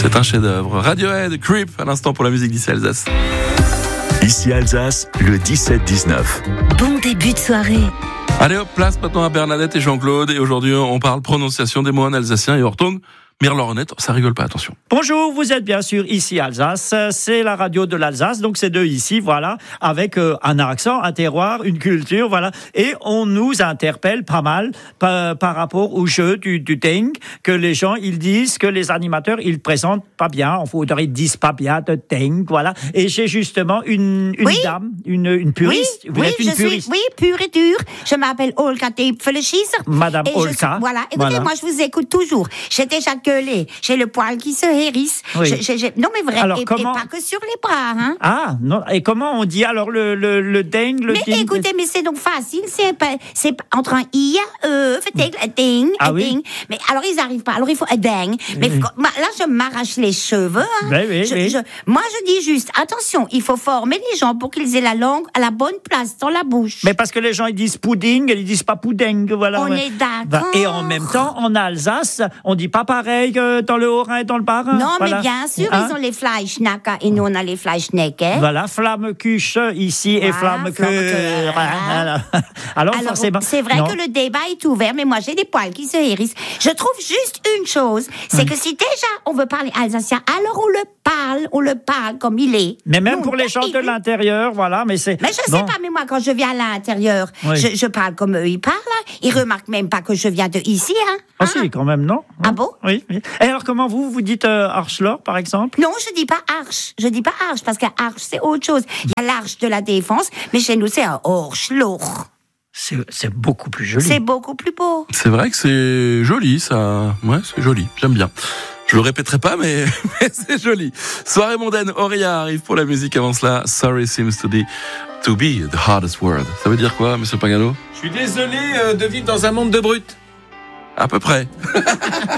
C'est un chef-d'œuvre. Radiohead, Creep, à l'instant pour la musique d'ici Alsace. Ici Alsace, le 17-19. Bon début de soirée. Allez hop, place maintenant à Bernadette et Jean-Claude. Et aujourd'hui, on parle prononciation des mots en alsacien et on retourne Mirlornet. Ça rigole pas, attention. Bonjour, vous êtes bien sûr ici Alsace, c'est la radio de l'Alsace, donc c'est de ici, voilà, avec un accent, un terroir, une culture, voilà, et on nous interpelle pas mal par rapport au jeu du ding, que les gens, ils disent que les animateurs, ils présentent pas bien, en fait, ils disent pas bien de ding, voilà, et j'ai justement une dame, une puriste, vous êtes une puriste. Oui, pure et dure, je m'appelle Olga Tepfelschießer. Madame Olga. Voilà, écoutez, moi je vous écoute toujours, j'ai déjà gueulé, j'ai le poil qui se hérisse. Oui. Non mais vrai, Alors, et pas que sur les bras, hein. Ah, non, et comment on dit alors le ding, le mais ding? Écoutez, mais c'est donc facile, c'est entre un i, un ding, Ah un oui. ding. Mais alors ils arrivent pas, alors il faut un ding. Mais là je m'arrache les cheveux, hein. Oui. Moi je dis juste, attention, il faut former les gens pour qu'ils aient la langue à la bonne place dans la bouche. Mais parce que les gens ils disent pudding et ils disent pas pudding, voilà. On est d'accord. Et en même temps, en Alsace, on dit pas pareil que dans le Haut-Rhin et dans le Bas-Rhin. Non, voilà. mais bien sûr, Hein? ils ont les Fleischnacker et nous on a les Fleischnecker. Voilà, Flammekuche ici et Voilà, Flammekuche. Voilà. Alors Alors, forcément. c'est vrai non. que le débat est ouvert, mais moi j'ai des poils qui se hérissent. Je trouve juste une chose, c'est que si déjà on veut parler alsacien, alors on le parle comme il est. Mais même Nous, pour les gens de l'intérieur, voilà, mais c'est. Mais je sais pas, mais moi quand je viens à l'intérieur, Oui. je parle comme eux ils parlent. Hein. Ils remarquent même pas que je viens de ici, hein. Ah si, quand même, non? Ah bon? Oui. Et alors comment vous dites Archelor, par exemple? Non, je dis pas arche, parce qu'arche c'est autre chose. Il y a l'arche de la défense, mais chez nous c'est un Orschloch. C'est beaucoup plus joli. C'est beaucoup plus beau. C'est vrai que c'est joli, ça. Ouais, c'est joli. J'aime bien. Je le répéterai pas, mais c'est joli. Soirée mondaine, Auria arrive pour la musique. Avant cela, Sorry seems to be the hardest word. Ça veut dire quoi, monsieur Pagano? Je suis désolé de vivre dans un monde de brutes. À peu près.